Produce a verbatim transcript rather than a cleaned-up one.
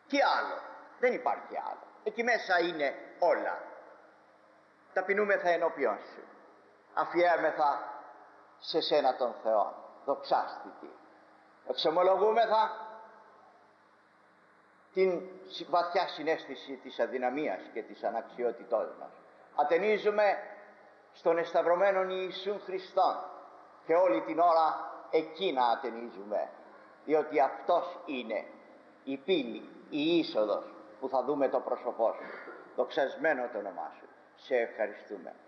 Τι άλλο? Δεν υπάρχει άλλο. Εκεί μέσα είναι όλα. Ταπεινούμεθα ενώπιον σου. Αφιέμεθα σε σένα τον Θεό. Δοξάστητη. Εξομολογούμεθα την βαθιά συναίσθηση της αδυναμίας και της αναξιότητός μας. Ατενίζουμε στον εσταυρωμένον Ιησούν Χριστόν και όλη την ώρα εκείνα ατενίζουμε, διότι αυτός είναι η πύλη, η είσοδος που θα δούμε το πρόσωπό σου. Δοξασμένο το όνομά σου. Σε ευχαριστούμε.